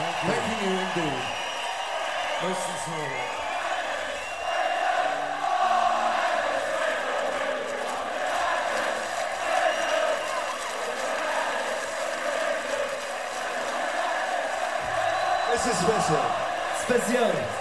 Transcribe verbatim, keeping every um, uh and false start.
Thank you indeed. Most sincerely. This is special. Specjalnie.